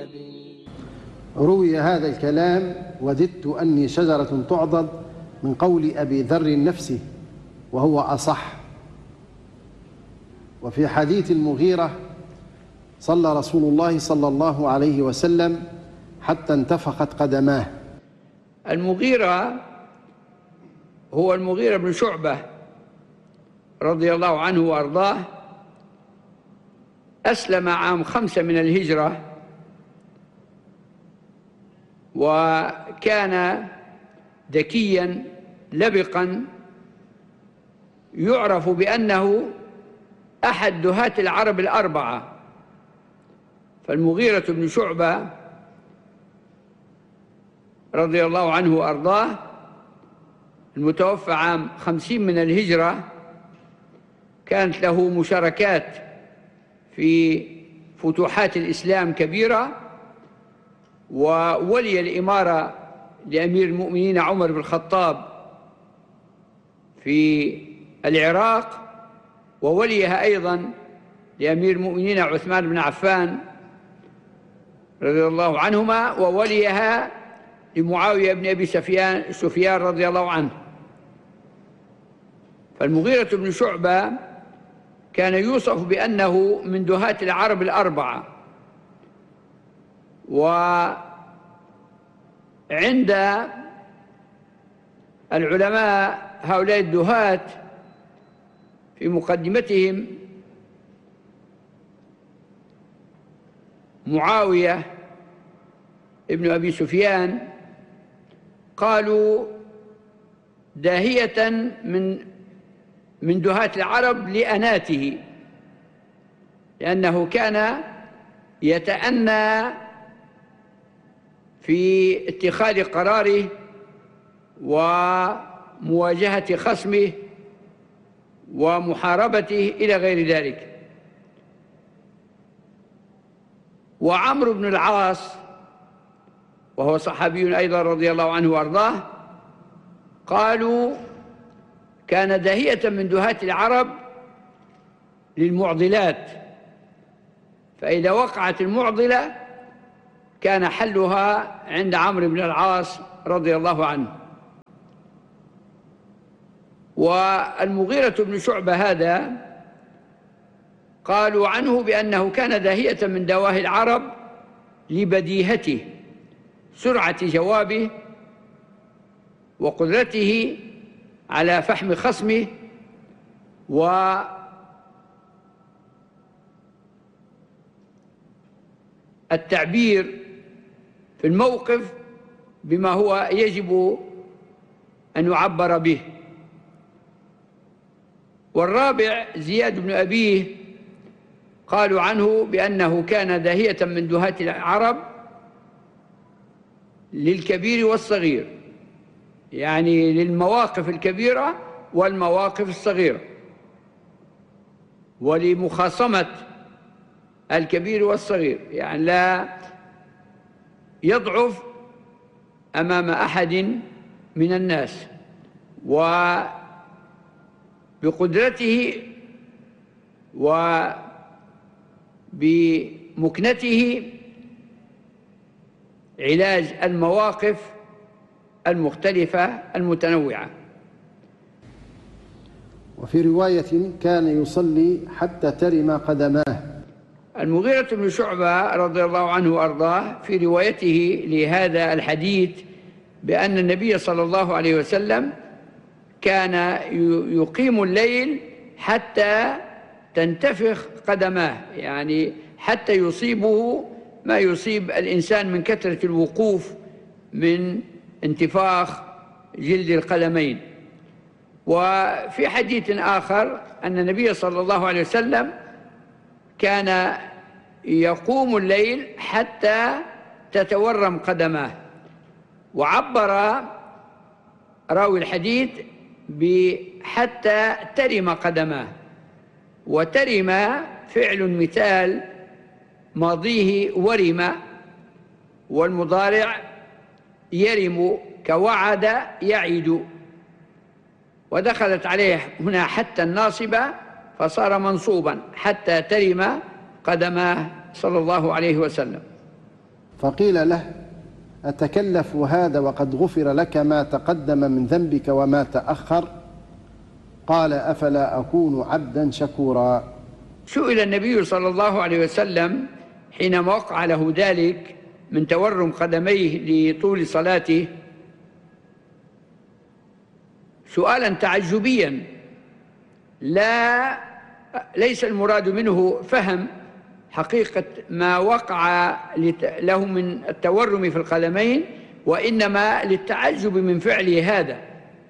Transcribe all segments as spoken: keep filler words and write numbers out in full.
روي هذا الكلام وددت أني شجرة تعضد من قول أبي ذر نفسه، وهو أصح. وفي حديث المغيرة صلى رسول الله صلى الله عليه وسلم حتى انتفخت قدماه. المغيرة هو المغيرة بن شعبة رضي الله عنه وأرضاه، أسلم عام خمسة من الهجرة، وكان ذكيا لبقا، يعرف بأنه أحد دهاة العرب الأربعة. فالمغيرة بن شعبة رضي الله عنه وأرضاه المتوفى عام خمسين من الهجرة، كانت له مشاركات في فتوحات الإسلام كبيرة، وولي الإمارة لأمير المؤمنين عمر بن الخطاب في العراق، ووليها أيضا لأمير المؤمنين عثمان بن عفان رضي الله عنهما، ووليها لمعاوية بن أبي سفيان سفيان رضي الله عنه. فالمغيرة بن شعبة كان يوصف بأنه من دهاة العرب الأربعة. وعند العلماء هؤلاء الدهاة في مقدمتهم معاوية ابن أبي سفيان، قالوا داهية من من دهاة العرب لأناته، لأنه كان يتأنى في اتخاذ قراره ومواجهة خصمه ومحاربته إلى غير ذلك. وعمرو بن العاص وهو صحابي أيضا رضي الله عنه وأرضاه، قالوا كان داهية من دهاة العرب للمعضلات، فإذا وقعت المعضلة كان حلها عند عمرو بن العاص رضي الله عنه. والمغيرة بن شعبة هذا قالوا عنه بأنه كان داهية من دواهي العرب لبديهته، سرعة جوابه، وقدرته على فحم خصمه، والتعبير في الموقف بما هو يجب أن يعبر به. والرابع زياد بن أبيه، قالوا عنه بأنه كان داهية من دهاة العرب للكبير والصغير، يعني للمواقف الكبيرة والمواقف الصغيرة، ولمخاصمة الكبير والصغير، يعني لا يضعف أمام أحد من الناس، وبقدرته وبمكنته علاج المواقف المختلفة المتنوعة. وفي رواية كان يصلي حتى ترم قدماه. المغيرة بن شعبة رضي الله عنه وأرضاه في روايته لهذا الحديث بأن النبي صلى الله عليه وسلم كان يقيم الليل حتى تنتفخ قدماه، يعني حتى يصيبه ما يصيب الإنسان من كثرة الوقوف من انتفاخ جلد القدمين. وفي حديث آخر أن النبي صلى الله عليه وسلم كان يقوم الليل حتى تتورم قدماه، وعبر راوي الحديث بحتى ترم قدماه. وترم فعل مثال ماضيه ورم، والمضارع يرم كوعد يعد، ودخلت عليه هنا حتى الناصبة فصار منصوبا حتى ترم قدماه صلى الله عليه وسلم. فقيل له: أتكلف هذا وقد غفر لك ما تقدم من ذنبك وما تأخر؟ قال: أفلا أكون عبدا شكورا. سئل النبي صلى الله عليه وسلم حينما وقع له ذلك من تورم قدميه لطول صلاته سؤالا تعجبيا، لا ليس المراد منه فهم حقيقة ما وقع له من التورم في القدمين، وإنما للتعجب من فعله هذا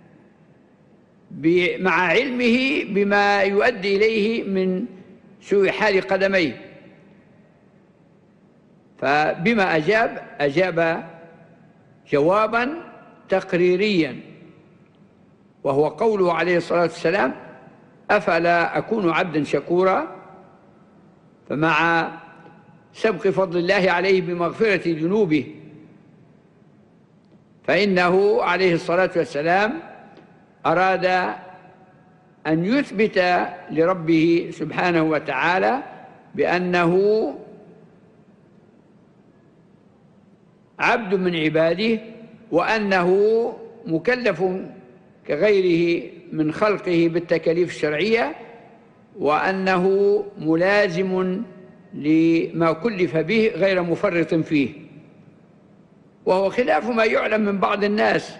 مع علمه بما يؤدي إليه من سوء حال قدميه. فبما أجاب أجاب جوابا تقريريا، وهو قوله عليه الصلاة والسلام: أفلا أكون عبدا شكورا. فمع سبق فضل الله عليه بمغفرة ذنوبه فإنه عليه الصلاة والسلام أراد أن يثبت لربه سبحانه وتعالى بأنه عبد من عباده، وأنه مكلف كغيره من خلقه بالتكاليف الشرعية، وأنه ملازم لما كلف به غير مفرط فيه. وهو خلاف ما يعلم من بعض الناس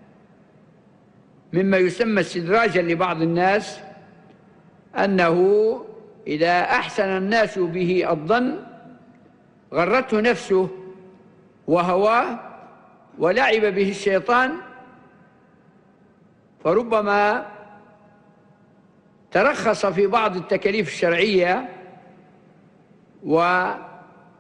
مما يسمى استدراجا لبعض الناس، أنه إذا أحسن الناس به الظن غرته نفسه وهواه ولعب به الشيطان، فربما ترخص في بعض التكاليف الشرعية وعد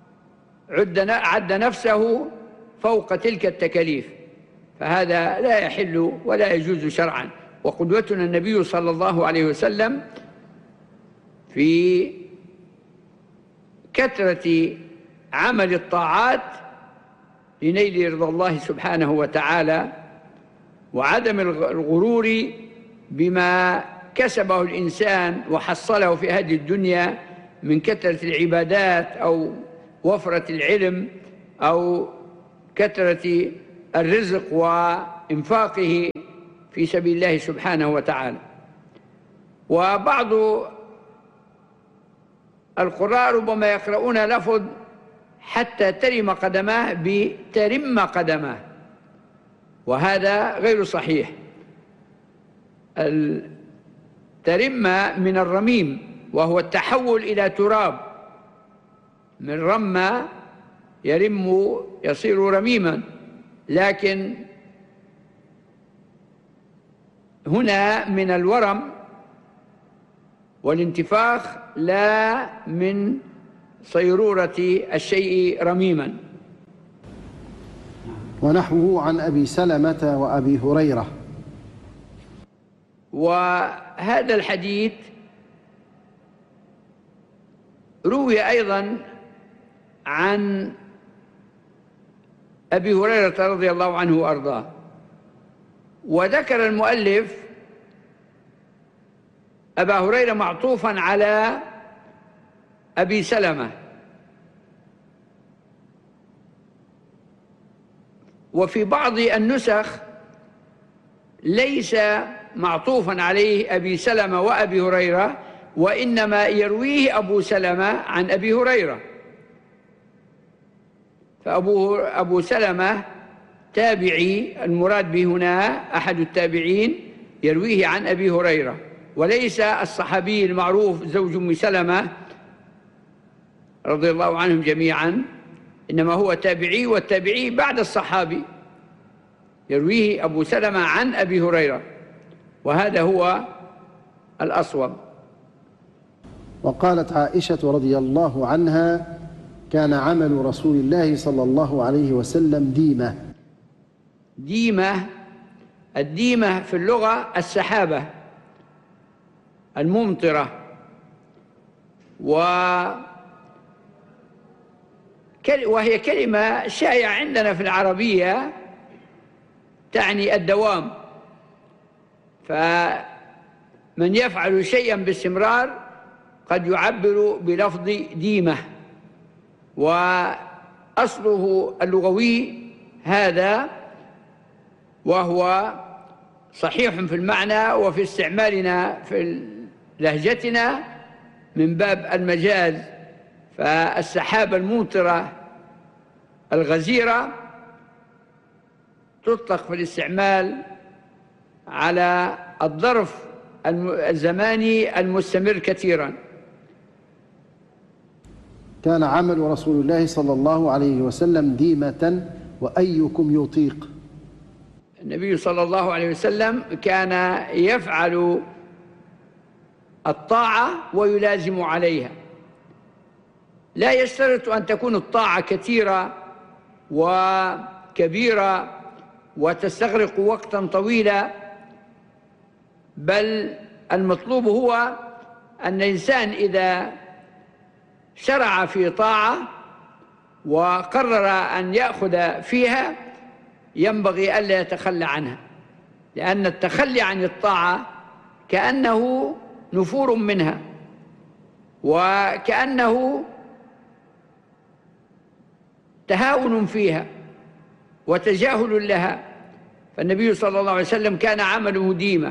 عد نفسه فوق تلك التكاليف، فهذا لا يحل ولا يجوز شرعا. وقدوتنا النبي صلى الله عليه وسلم في كثرة عمل الطاعات لنيل رضا الله سبحانه وتعالى، وعدم الغرور بما كسبه الإنسان وحصله في هذه الدنيا من كثرة العبادات أو وفرة العلم أو كثرة الرزق وإنفاقه في سبيل الله سبحانه وتعالى. وبعض القراء ربما يقرؤون لفظ حتى ترم قدماه بترم قدماه، وهذا غير صحيح. الترم من الرميم، وهو التحول إلى تراب، من رمى يرم يصير رميما، لكن هنا من الورم والانتفاخ لا من صيرورة الشيء رميما. ونحوه عن أبي سلمة وأبي هريرة. وهذا الحديث روي أيضا عن أبي هريرة رضي الله عنه وأرضاه، وذكر المؤلف أبا هريرة معطوفا على أبي سلمة، وفي بعض النسخ ليس معطوفا عليه أبي سلمة وأبي هريرة، وإنما يرويه أبو سلمة عن أبي هريرة. فأبو أبو سلمة تابعي، المراد به هنا أحد التابعين يرويه عن أبي هريرة، وليس الصحابي المعروف زوج أم سلمة رضي الله عنهم جميعا، إنما هو تابعي، والتابعي بعد الصحابي يرويه أبو سلمة عن أبي هريرة، وهذا هو الأصوب. وقالت عائشة رضي الله عنها: كان عمل رسول الله صلى الله عليه وسلم ديمة. ديمة، الديمة في اللغة السحابة الممطرة، وهي كلمة شائعة عندنا في العربية تعني الدوام، فمن يفعل شيئا باستمرار قد يعبر بلفظ ديمة. أصله اللغوي هذا، وهو صحيح في المعنى وفي استعمالنا في لهجتنا من باب المجاز. فالسحابة الممطرة الغزيرة تطلق في الاستعمال على الظرف الزماني المستمر كثيرا. كان عمل رسول الله صلى الله عليه وسلم ديمة وأيكم يطيق. النبي صلى الله عليه وسلم كان يفعل الطاعة ويلازم عليها، لا يشترط أن تكون الطاعة كثيرة وكبيرة وتستغرق وقتا طويلا، بل المطلوب هو أن الإنسان إذا شرع في طاعة وقرر أن يأخذ فيها ينبغي ألا يتخلى عنها، لأن التخلي عن الطاعة كأنه نفور منها وكأنه تهاون فيها وتجاهل لها. فالنبي صلى الله عليه وسلم كان عمله ديمة،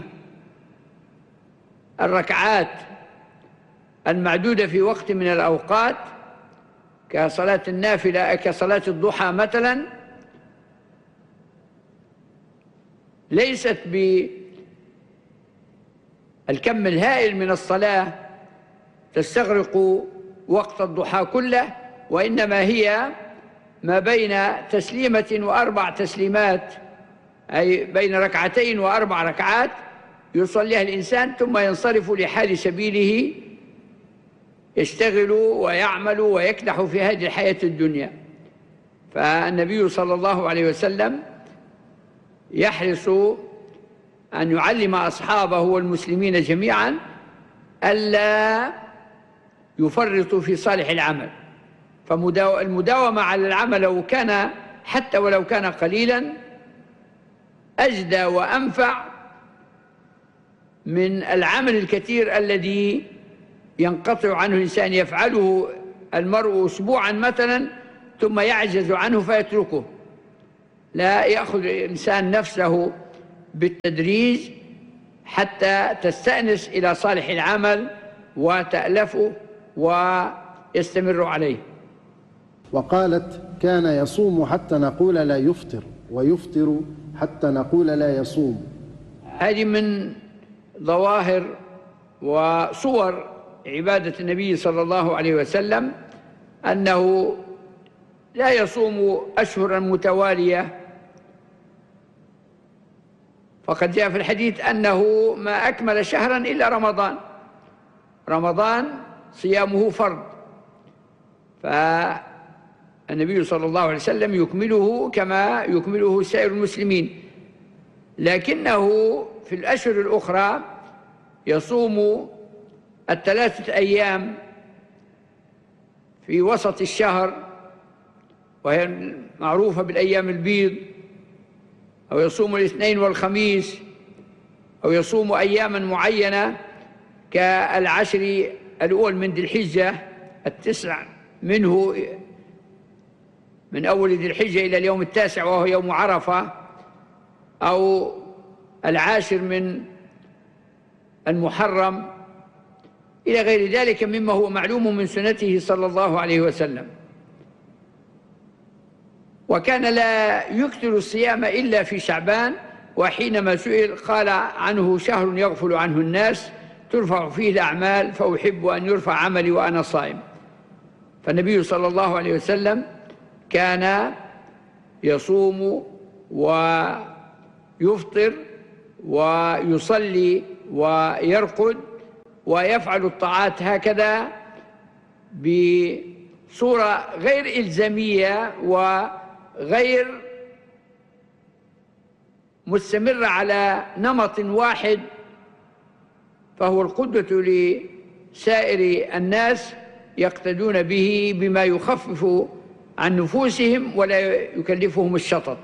الركعات المعدودة في وقت من الأوقات كصلاة النافلة كصلاة الضحى مثلا ليست بالكم الهائل من الصلاة تستغرق وقت الضحى كله، وإنما هي ما بين تسليمة وأربع تسليمات، أي بين ركعتين وأربع ركعات يصليها الإنسان ثم ينصرف لحال سبيله يشتغل ويعمل ويكدح في هذه الحياة الدنيا. فالنبي صلى الله عليه وسلم يحرص أن يعلم أصحابه والمسلمين جميعا ألا يفرطوا في صالح العمل، فالمداومة على العمل لو كان حتى ولو كان قليلا أجدى وأنفع من العمل الكثير الذي ينقطع عنه الإنسان، يفعله المرء أسبوعا مثلا ثم يعجز عنه فيتركه. لا، يأخذ الإنسان نفسه بالتدريج حتى تستأنس إلى صالح العمل وتألفه ويستمر عليه. وقالت كان يصوم حتى نقول لا يفطر، ويفطر حتى نقول لا يصوم. هذه من ظواهر وصور عبادة النبي صلى الله عليه وسلم، أنه لا يصوم أشهرا متوالية، فقد جاء في الحديث أنه ما أكمل شهرا إلا رمضان، رمضان صيامه فرض، فالنبي صلى الله عليه وسلم يكمله كما يكمله سائر المسلمين، لكنه في الأشهر الأخرى يصوم الثلاثة أيام في وسط الشهر وهي معروفة بالأيام البيض، أو يصوم الاثنين والخميس، أو يصوم أياما معينة كالعشر الأول من ذي الحجة، التسع منه من أول ذي الحجة إلى اليوم التاسع وهو يوم عرفة، أو العاشر من المحرم، إلى غير ذلك مما هو معلوم من سنته صلى الله عليه وسلم. وكان لا يكثر الصيام إلا في شعبان، وحينما سئل قال عنه شهر يغفل عنه الناس ترفع فيه الأعمال فأحب أن يرفع عملي وأنا صائم. فالنبي صلى الله عليه وسلم كان يصوم ويفطر ويصلي ويرقد ويفعل الطاعات هكذا بصورة غير إلزامية وغير مستمرة على نمط واحد، فهو القدوة لسائر الناس يقتدون به بما يخفف عن نفوسهم ولا يكلفهم الشطط.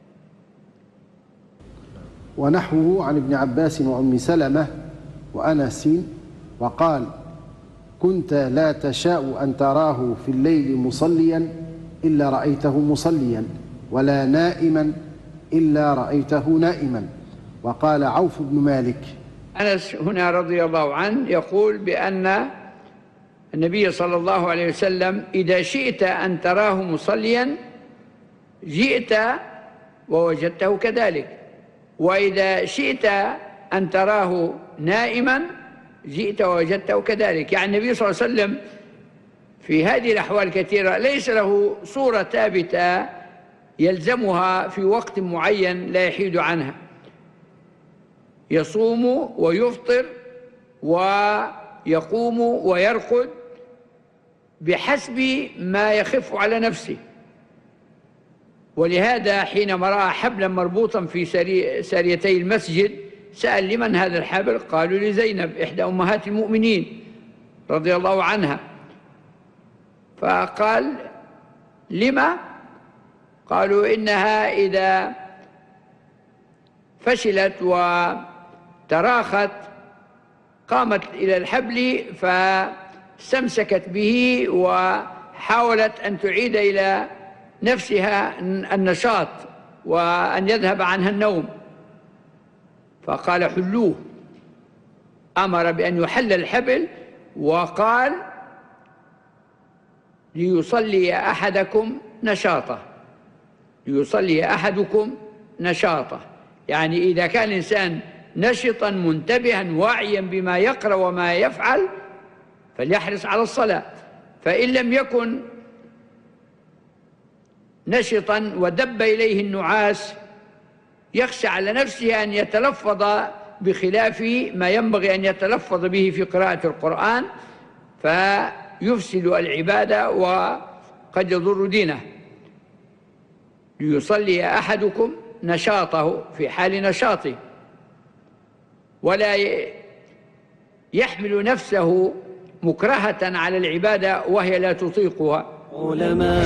ونحوه عن ابن عباس وأم سلمة وأنس وقال: كنت لا تشاء أن تراه في الليل مصليا إلا رأيته مصليا، ولا نائما إلا رأيته نائما. وقال عوف بن مالك: أنس هنا رضي الله عنه يقول بأن النبي صلى الله عليه وسلم إذا شئت أن تراه مصليا جئت ووجدته كذلك، وإذا شئت أن تراه نائما جئت ووجدته كذلك. يعني النبي صلى الله عليه وسلم في هذه الأحوال كثيرة ليس له صورة ثابتة يلزمها في وقت معين لا يحيد عنها، يصوم ويفطر ويقوم ويرقد بحسب ما يخف على نفسه. ولهذا حينما رأى حبلا مربوطا في ساريتي المسجد سأل: لمن هذا الحبل؟ قالوا: لزينب إحدى أمهات المؤمنين رضي الله عنها. فقال: لما؟ قالوا: إنها إذا فشلت وتراخت قامت إلى الحبل فاستمسكت به وحاولت أن تعيد إلى نفسها النشاط وأن يذهب عنها النوم، فقال: حلوه. أمر بأن يحل الحبل وقال: ليصلي أحدكم نشاطه، ليصلي أحدكم نشاطه. يعني إذا كان الإنسان نشطا منتبها واعيا بما يقرأ وما يفعل فليحرص على الصلاة. فإن لم يكن نشطا ودب إليه النعاس يخشى على نفسه أن يتلفظ بخلاف ما ينبغي أن يتلفظ به في قراءة القرآن فيفسد العبادة وقد يضر دينه. ليصلي أحدكم نشاطه في حال نشاطه، ولا يحمل نفسه مكرهة على العبادة وهي لا تطيقها.